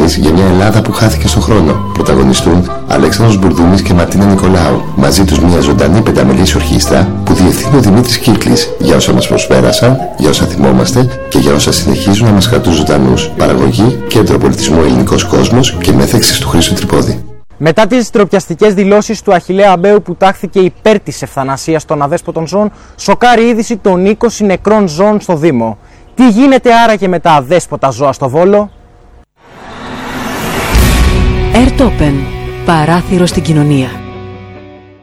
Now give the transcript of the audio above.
Κιθαρίνης για μια Ελλάδα που χάθηκε στον χρόνο. Πρωταγωνιστούν Αλέξανδρος Μπουρδούνης και Μαρτίνα Νικολάου. Μαζί τους μια ζωντανή πενταμελής ορχήστρα που διευθύνει ο Δημήτρης Κύκλης για όσα μας προσφέρασαν, για όσα θυμόμαστε και για όσα συνεχίζουν να μας κρατούν ζωντανούς. Παραγωγή, Κέντρο Πολιτισμού Ελληνικός Κόσμος και μέθεξης του Χρήστου Τρυπόδη. Μετά τις ντροπιαστικές δηλώσεις του Αχιλλέα Αμπαίου που τάχθηκε υπέρ της ευθανασίας των αδέσποτων ζώων, σοκάρει είδηση των 20 νεκρών ζώων στο Δήμο. Τι γίνεται άραγε με τα αδέσποτα ζώα στο Βόλο? Earth Open. Παράθυρο στην κοινωνία.